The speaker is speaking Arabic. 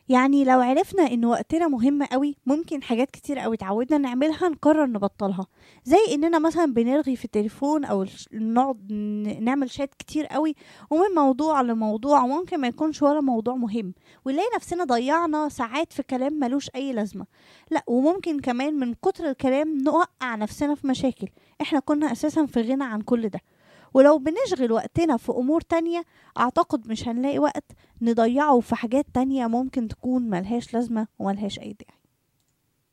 يعني لو عرفنا ان وقتنا مهم قوي، ممكن حاجات كتير قوي اتعودنا نعملها نقرر نبطلها. زي اننا مثلا بنرغي في التليفون، او نقعد نعمل شات كتير قوي ومن موضوع لموضوع، وممكن ما يكونش ولا موضوع مهم، ونلاقي نفسنا ضيعنا ساعات في كلام ملوش اي لازمة. لا، وممكن كمان من كتر الكلام نوقع نفسنا في مشاكل احنا كنا اساسا في غنى عن كل ده. ولو بنشغل وقتنا في أمور تانية، أعتقد مش هنلاقي وقت نضيعه في حاجات تانية ممكن تكون ملهاش لازمة وملهاش أي داعي.